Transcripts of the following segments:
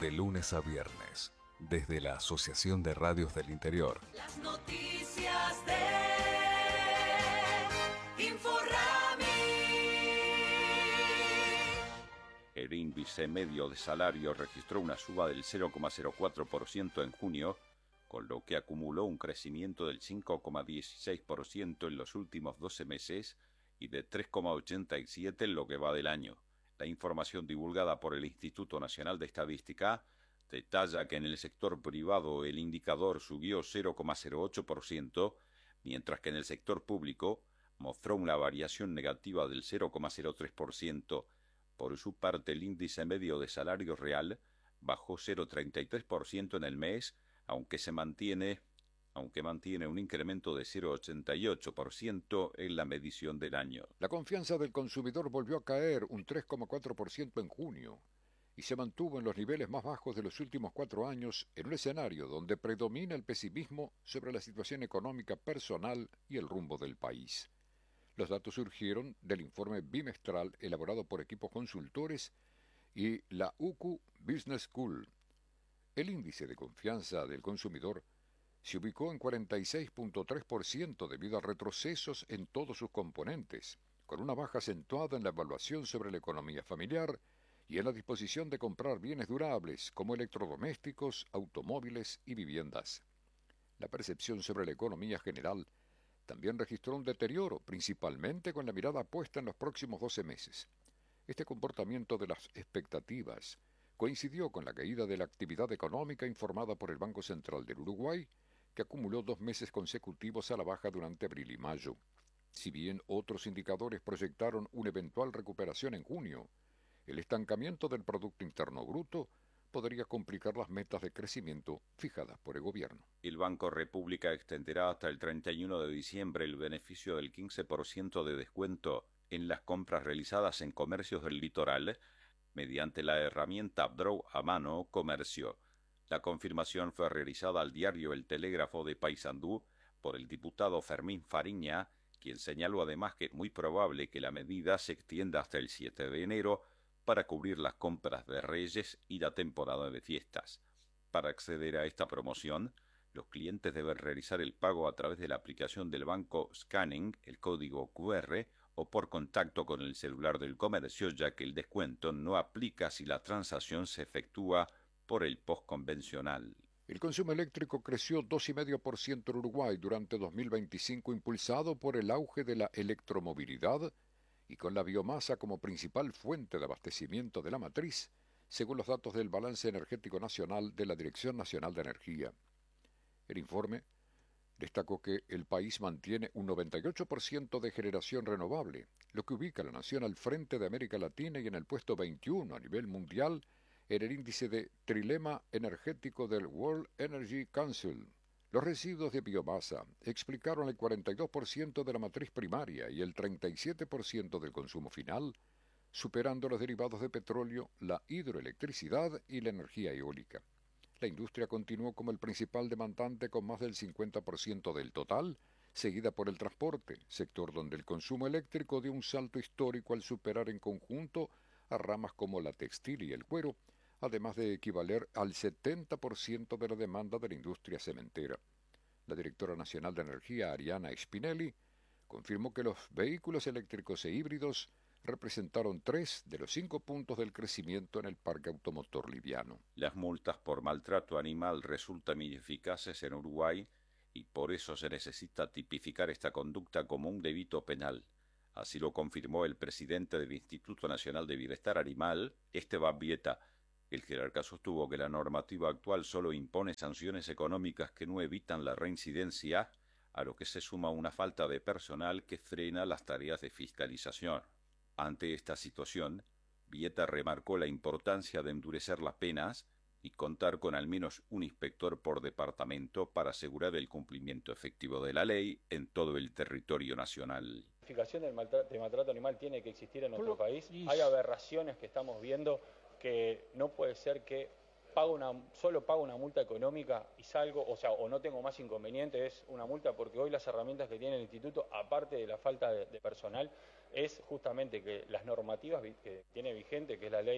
De lunes a viernes, desde la Asociación de Radios del Interior. Las noticias de Inforrami. El índice medio de salario registró una suba del 0,04% en junio, con lo que acumuló un crecimiento del 5,16% en los últimos 12 meses y de 3,87% en lo que va del año. La información divulgada por el Instituto Nacional de Estadística detalla que en el sector privado el indicador subió 0,08%, mientras que en el sector público mostró una variación negativa del 0,03%. Por su parte, el índice medio de salario real bajó 0,33% en el mes, aunque mantiene un incremento de 0,88% en la medición del año. La confianza del consumidor volvió a caer un 3,4% en junio y se mantuvo en los niveles más bajos de los últimos 4 años en un escenario donde predomina el pesimismo sobre la situación económica personal y el rumbo del país. Los datos surgieron del informe bimestral elaborado por equipos consultores y la UQ Business School. El índice de confianza del consumidor se ubicó en 46,3% debido a retrocesos en todos sus componentes, con una baja acentuada en la evaluación sobre la economía familiar y en la disposición de comprar bienes durables como electrodomésticos, automóviles y viviendas. La percepción sobre la economía general también registró un deterioro, principalmente con la mirada puesta en los próximos 12 meses. Este comportamiento de las expectativas coincidió con la caída de la actividad económica informada por el Banco Central del Uruguay, que acumuló 2 meses consecutivos a la baja durante abril y mayo. Si bien otros indicadores proyectaron una eventual recuperación en junio, el estancamiento del Producto Interno Bruto podría complicar las metas de crecimiento fijadas por el gobierno. El Banco República extenderá hasta el 31 de diciembre el beneficio del 15% de descuento en las compras realizadas en comercios del litoral mediante la herramienta Draw a Mano Comercio. La confirmación fue realizada al diario El Telégrafo de Paysandú por el diputado Fermín Fariña, quien señaló además que es muy probable que la medida se extienda hasta el 7 de enero para cubrir las compras de Reyes y la temporada de fiestas. Para acceder a esta promoción, los clientes deben realizar el pago a través de la aplicación del banco Scanning, el código QR, o por contacto con el celular del comercio, ya que el descuento no aplica si la transacción se efectúa por el POS convencional. El consumo eléctrico creció 2,5% en Uruguay durante 2025, impulsado por el auge de la electromovilidad y con la biomasa como principal fuente de abastecimiento de la matriz, según los datos del Balance Energético Nacional de la Dirección Nacional de Energía. El informe destacó que el país mantiene un 98% de generación renovable, lo que ubica a la nación al frente de América Latina y en el puesto 21 a nivel mundial en el índice de trilema energético del World Energy Council. Los residuos de biomasa explicaron el 42% de la matriz primaria y el 37% del consumo final, superando los derivados de petróleo, la hidroelectricidad y la energía eólica. La industria continuó como el principal demandante con más del 50% del total, seguida por el transporte, sector donde el consumo eléctrico dio un salto histórico al superar en conjunto a ramas como la textil y el cuero, además de equivaler al 70% de la demanda de la industria cementera. La directora nacional de Energía, Ariana Spinelli, confirmó que los vehículos eléctricos e híbridos representaron 3 de los 5 puntos del crecimiento en el parque automotor liviano. Las multas por maltrato animal resultan ineficaces en Uruguay y por eso se necesita tipificar esta conducta como un delito penal. Así lo confirmó el presidente del Instituto Nacional de Bienestar Animal, Esteban Vieta. El jerarca sostuvo que la normativa actual solo impone sanciones económicas que no evitan la reincidencia, a lo que se suma una falta de personal que frena las tareas de fiscalización. Ante esta situación, Vieta remarcó la importancia de endurecer las penas y contar con al menos un inspector por departamento para asegurar el cumplimiento efectivo de la ley en todo el territorio nacional. La tipificación del maltrato animal tiene que existir en nuestro país. Hay aberraciones que estamos viendo que no puede ser que solo pago una multa económica y salgo, o no tengo más inconveniente, es una multa porque hoy las herramientas que tiene el instituto, aparte de la falta de personal, es justamente que las normativas que tiene vigente, que es la ley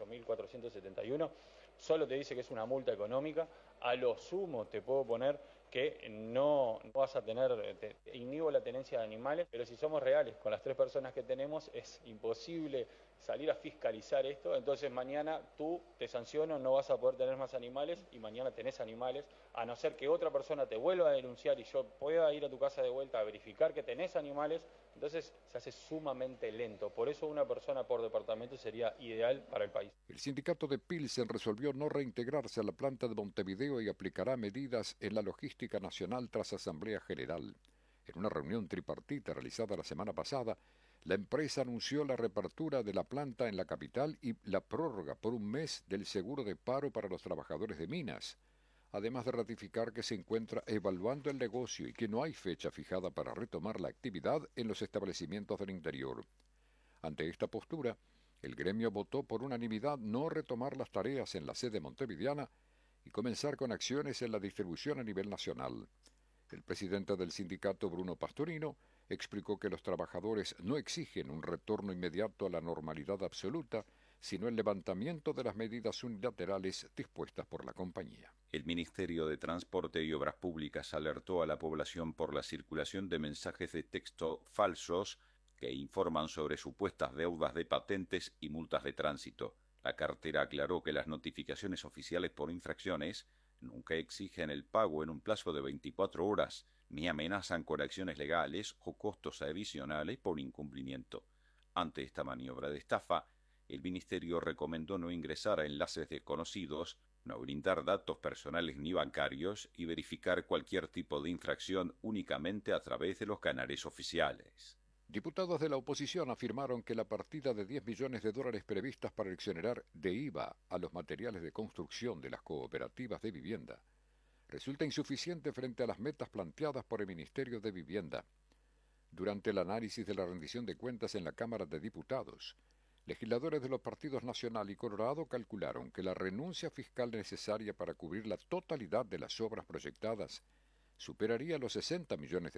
18.471, solo te dice que es una multa económica. A lo sumo te puedo poner que no vas a tener, inhibo la tenencia de animales, pero si somos reales con las 3 personas que tenemos, es imposible salir a fiscalizar esto. Entonces mañana tú te sanciono, no vas a poder tener más animales y mañana tenés animales, a no ser que otra persona te vuelva a denunciar y yo pueda ir a tu casa de vuelta a verificar que tenés animales. Entonces se hace sumamente lento. Por eso una persona por departamento sería ideal para el país. El sindicato de Pilsen resolvió no reintegrarse a la planta de Montevideo y aplicará medidas en la logística nacional tras Asamblea General. En una reunión tripartita realizada la semana pasada, la empresa anunció la reapertura de la planta en la capital y la prórroga por un mes del seguro de paro para los trabajadores de minas, además de ratificar que se encuentra evaluando el negocio y que no hay fecha fijada para retomar la actividad en los establecimientos del interior. Ante esta postura, el gremio votó por unanimidad no retomar las tareas en la sede montevideana y comenzar con acciones en la distribución a nivel nacional. El presidente del sindicato, Bruno Pastorino, explicó que los trabajadores no exigen un retorno inmediato a la normalidad absoluta, sino el levantamiento de las medidas unilaterales dispuestas por la compañía. El Ministerio de Transporte y Obras Públicas alertó a la población por la circulación de mensajes de texto falsos que informan sobre supuestas deudas de patentes y multas de tránsito. La cartera aclaró que las notificaciones oficiales por infracciones nunca exigen el pago en un plazo de 24 horas, ni amenazan con acciones legales o costos adicionales por incumplimiento. Ante esta maniobra de estafa, el Ministerio recomendó no ingresar a enlaces desconocidos, no brindar datos personales ni bancarios y verificar cualquier tipo de infracción únicamente a través de los canales oficiales. Diputados de la oposición afirmaron que la partida de $10 millones previstas para exonerar de IVA a los materiales de construcción de las cooperativas de vivienda resulta insuficiente frente a las metas planteadas por el Ministerio de Vivienda. Durante el análisis de la rendición de cuentas en la Cámara de Diputados, legisladores de los partidos Nacional y Colorado calcularon que la renuncia fiscal necesaria para cubrir la totalidad de las obras proyectadas superaría los $60 millones,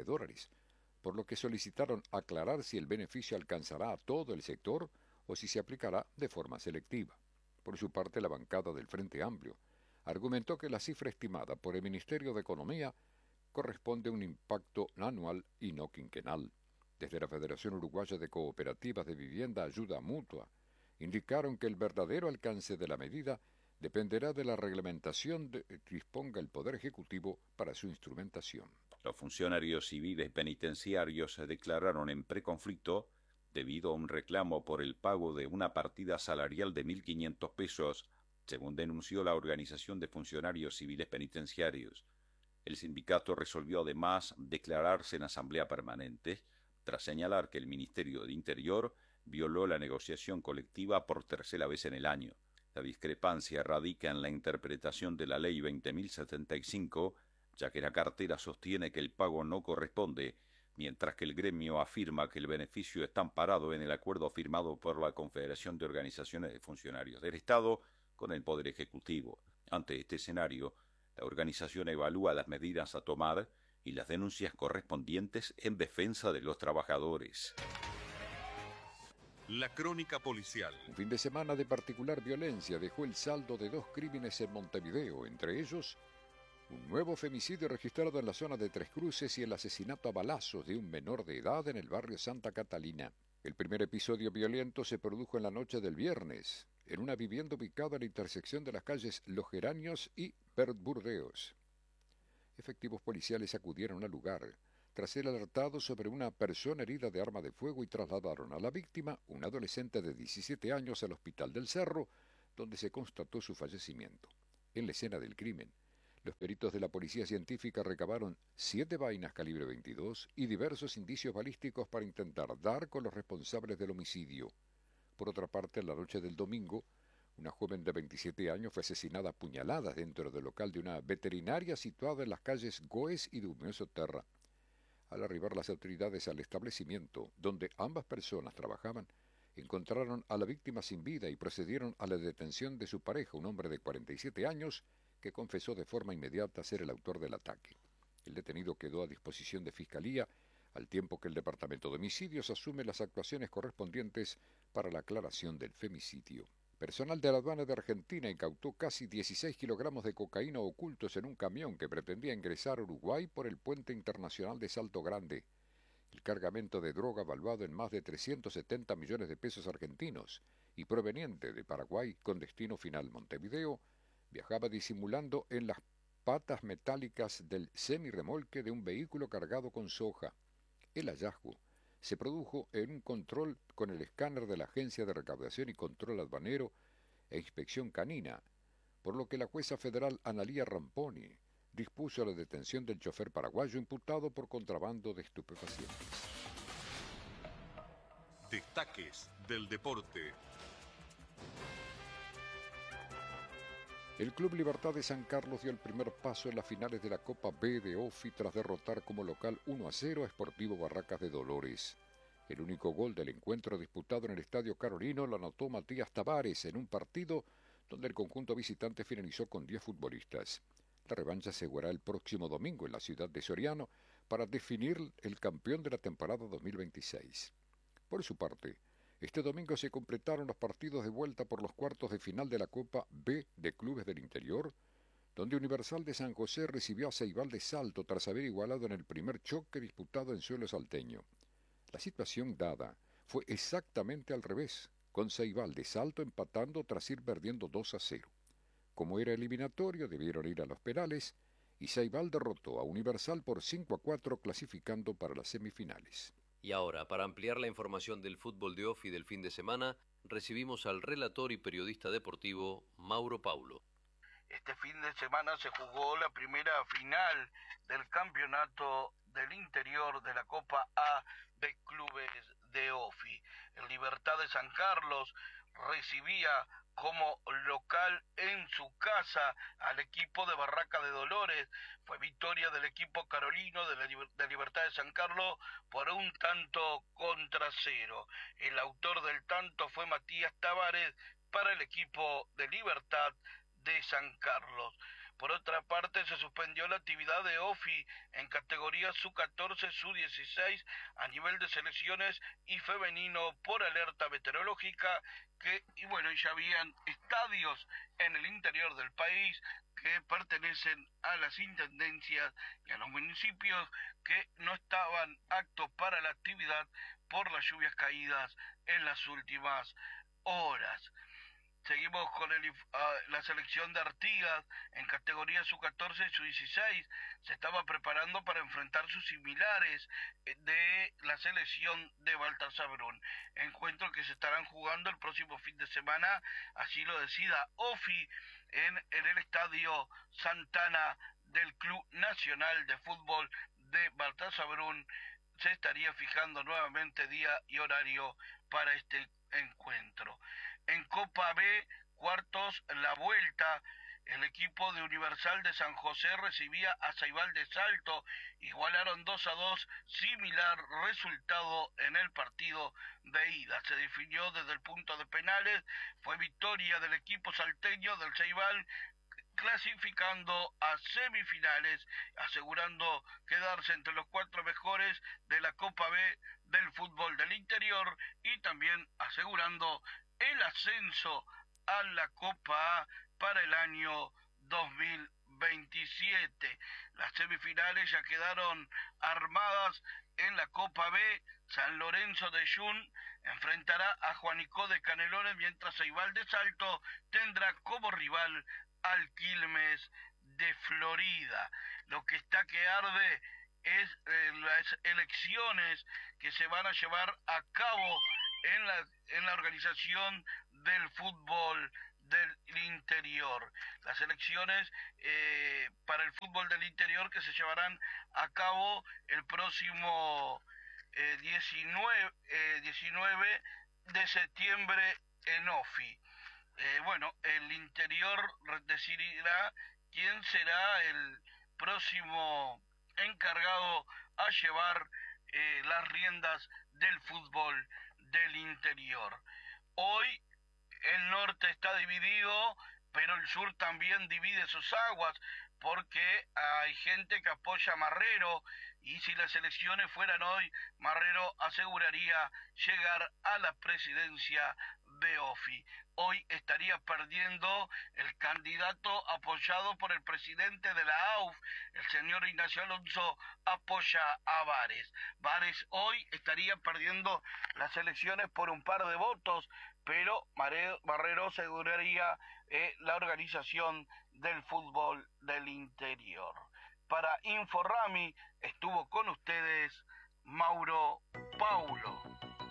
por lo que solicitaron aclarar si el beneficio alcanzará a todo el sector o si se aplicará de forma selectiva. Por su parte, la bancada del Frente Amplio argumentó que la cifra estimada por el Ministerio de Economía corresponde a un impacto anual y no quinquenal. Desde la Federación Uruguaya de Cooperativas de Vivienda Ayuda Mutua, indicaron que el verdadero alcance de la medida dependerá de la reglamentación que disponga el Poder Ejecutivo para su instrumentación. Los funcionarios civiles penitenciarios se declararon en preconflicto debido a un reclamo por el pago de una partida salarial de 1.500 pesos, según denunció la Organización de Funcionarios Civiles Penitenciarios. El sindicato resolvió además declararse en asamblea permanente, tras señalar que el Ministerio de Interior violó la negociación colectiva por tercera vez en el año. La discrepancia radica en la interpretación de la Ley 20.075, ya que la cartera sostiene que el pago no corresponde, mientras que el gremio afirma que el beneficio está amparado en el acuerdo firmado por la Confederación de Organizaciones de Funcionarios del Estado con el Poder Ejecutivo. Ante este escenario, la organización evalúa las medidas a tomar y las denuncias correspondientes en defensa de los trabajadores. La crónica policial. Un fin de semana de particular violencia dejó el saldo de 2 crímenes en Montevideo, entre ellos un nuevo femicidio registrado en la zona de Tres Cruces y el asesinato a balazos de un menor de edad en el barrio Santa Catalina. El primer episodio violento se produjo en la noche del viernes, en una vivienda ubicada en la intersección de las calles Los Geranios y Bert Burdeos. Efectivos policiales acudieron al lugar, tras ser alertados sobre una persona herida de arma de fuego y trasladaron a la víctima, un adolescente de 17 años, al Hospital del Cerro, donde se constató su fallecimiento. En la escena del crimen, los peritos de la policía científica recabaron 7 vainas calibre 22 y diversos indicios balísticos para intentar dar con los responsables del homicidio. Por otra parte, en la noche del domingo, una joven de 27 años fue asesinada a puñaladas dentro del local de una veterinaria situada en las calles Goes y Dumioso Terra. Al arribar las autoridades al establecimiento, donde ambas personas trabajaban, encontraron a la víctima sin vida y procedieron a la detención de su pareja, un hombre de 47 años, que confesó de forma inmediata ser el autor del ataque. El detenido quedó a disposición de Fiscalía, al tiempo que el Departamento de Homicidios asume las actuaciones correspondientes para la aclaración del femicidio. Personal de la aduana de Argentina incautó casi 16 kilogramos de cocaína ocultos en un camión que pretendía ingresar a Uruguay por el puente internacional de Salto Grande. El cargamento de droga valuado en más de 370 millones de pesos argentinos y proveniente de Paraguay con destino final Montevideo, viajaba disimulando en las patas metálicas del semirremolque de un vehículo cargado con soja. El hallazgo se produjo en un control con el escáner de la Agencia de Recaudación y Control Aduanero e Inspección Canina, por lo que la jueza federal Analía Ramponi dispuso la detención del chofer paraguayo imputado por contrabando de estupefacientes. Destaques del deporte. El Club Libertad de San Carlos dio el primer paso en las finales de la Copa B de OFI tras derrotar como local 1-0 a Sportivo Barracas de Dolores. El único gol del encuentro disputado en el Estadio Carolino lo anotó Matías Tavares en un partido donde el conjunto visitante finalizó con 10 futbolistas. La revancha se jugará el próximo domingo en la ciudad de Soriano para definir el campeón de la temporada 2026. Por su parte, este domingo se completaron los partidos de vuelta por los cuartos de final de la Copa B de Clubes del Interior, donde Universal de San José recibió a Ceibal de Salto tras haber igualado en el primer choque disputado en suelo salteño. La situación dada fue exactamente al revés, con Ceibal de Salto empatando tras ir perdiendo 2-0. Como era eliminatorio, debieron ir a los penales y Ceibal derrotó a Universal por 5-4, clasificando para las semifinales. Y ahora, para ampliar la información del fútbol de OFI del fin de semana, recibimos al relator y periodista deportivo Mauro Paulo. Este fin de semana se jugó la primera final del campeonato del interior de la Copa A de Clubes de OFI. El Libertad de San Carlos recibía como local en su casa al equipo de Barraca de Dolores. Fue victoria del equipo carolino de Libertad de San Carlos por 1-0. El autor del tanto fue Matías Tavares para el equipo de Libertad de San Carlos. Por otra parte, se suspendió la actividad de OFI en categoría Sub-14, Sub-16 a nivel de selecciones y femenino por alerta meteorológica ya habían estadios en el interior del país que pertenecen a las intendencias y a los municipios que no estaban aptos para la actividad por las lluvias caídas en las últimas horas. Seguimos con la selección de Artigas en categoría Sub-14 y Sub-16. Se estaba preparando para enfrentar sus similares de la selección de Baltasar Brun. Encuentros que se estarán jugando el próximo fin de semana, así lo decida OFI, en el Estadio Santana del Club Nacional de Fútbol de Baltasar Brun. Se estaría fijando nuevamente día y horario para este encuentro. En Copa B, cuartos, la vuelta, el equipo de Universal de San José recibía a Ceibal de Salto, igualaron 2-2, similar resultado en el partido de ida. Se definió desde el punto de penales, fue victoria del equipo salteño del Ceibal, clasificando a semifinales, asegurando quedarse entre los 4 mejores de la Copa B del fútbol del interior y también asegurando el ascenso a la Copa A para el año 2027. Las semifinales ya quedaron armadas en la Copa B. San Lorenzo de Yun enfrentará a Juanico de Canelones, mientras Ceibal de Salto tendrá como rival al Quilmes de Florida. Lo que está que arde es las elecciones que se van a llevar a cabo en la organización del fútbol del interior. Las elecciones para el fútbol del interior que se llevarán a cabo el próximo 19 de septiembre en OFI. El interior decidirá quién será el próximo encargado a llevar las riendas del fútbol del interior. Hoy el norte está dividido, pero el sur también divide sus aguas, porque hay gente que apoya a Marrero, y si las elecciones fueran hoy, Marrero aseguraría llegar a la presidencia de OFI. Hoy estaría perdiendo el candidato apoyado por el presidente de la AUF, el señor Ignacio Alonso, apoya a Bares. Bares hoy estaría perdiendo las elecciones por un par de votos, pero Marrero aseguraría la organización del fútbol del interior. Para Inforrami estuvo con ustedes Mauro Paulo.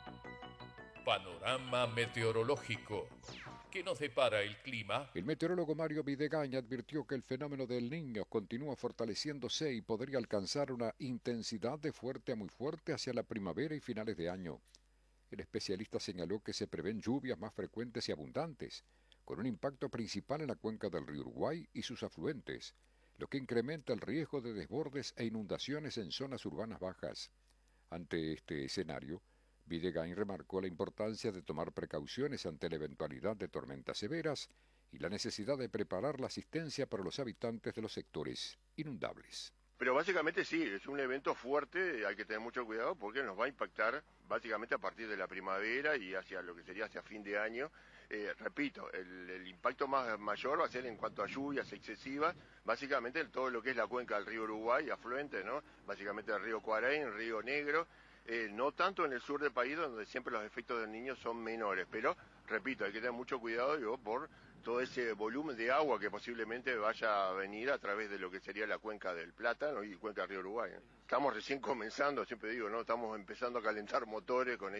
Panorama meteorológico. ¿Qué nos depara el clima? El meteorólogo Mario Videgain advirtió que el fenómeno del Niño continúa fortaleciéndose y podría alcanzar una intensidad de fuerte a muy fuerte hacia la primavera y finales de año. El especialista señaló que se prevén lluvias más frecuentes y abundantes, con un impacto principal en la cuenca del río Uruguay y sus afluentes, lo que incrementa el riesgo de desbordes e inundaciones en zonas urbanas bajas. Ante este escenario, Videgain remarcó la importancia de tomar precauciones ante la eventualidad de tormentas severas y la necesidad de preparar la asistencia para los habitantes de los sectores inundables. Pero básicamente sí, es un evento fuerte, hay que tener mucho cuidado porque nos va a impactar básicamente a partir de la primavera y hacia lo que sería hacia fin de año. Repito, el impacto mayor va a ser en cuanto a lluvias excesivas, básicamente en todo lo que es la cuenca del río Uruguay, afluente, ¿no? Básicamente el río Cuarén, el río Negro, no tanto en el sur del país donde siempre los efectos del Niño son menores, pero repito, hay que tener mucho cuidado por todo ese volumen de agua que posiblemente vaya a venir a través de lo que sería la cuenca del Plata, ¿no? Y cuenca del río Uruguay, ¿no? Estamos recién comenzando, siempre digo, ¿no? Estamos empezando a calentar motores con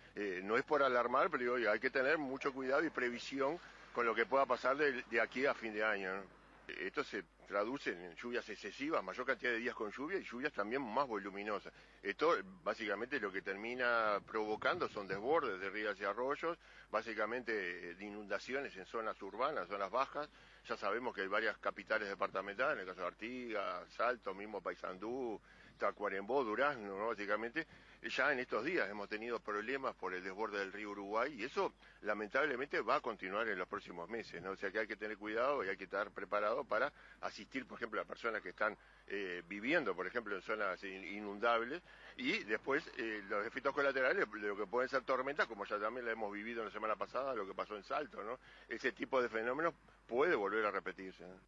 no es por alarmar, pero digo, hay que tener mucho cuidado y previsión con lo que pueda pasar de aquí a fin de año, ¿no? Esto se traduce en lluvias excesivas, mayor cantidad de días con lluvia y lluvias también más voluminosas. Esto básicamente lo que termina provocando son desbordes de ríos y arroyos, básicamente de inundaciones en zonas urbanas, zonas bajas. Ya sabemos que hay varias capitales departamentales, en el caso de Artigas, Salto, mismo Paysandú, Tacuarembó, Durazno, ¿no? Básicamente, ya en estos días hemos tenido problemas por el desborde del río Uruguay y eso lamentablemente va a continuar en los próximos meses, ¿no? O sea que hay que tener cuidado y hay que estar preparado para asistir, por ejemplo, a personas que están viviendo, por ejemplo, en zonas inundables y después los efectos colaterales de lo que pueden ser tormentas, como ya también la hemos vivido la semana pasada, lo que pasó en Salto, ¿no? Ese tipo de fenómenos puede volver a repetirse, ¿no?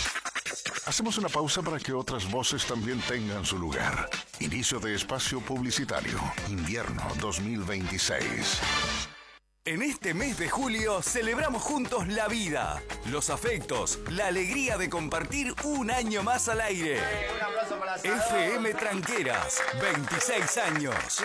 Hacemos una pausa para que otras voces también tengan su lugar. Inicio de espacio publicitario. Invierno 2026. En este mes de julio celebramos juntos la vida, los afectos, la alegría de compartir un año más al aire. Un aplauso para FM Tranqueras, 26 años.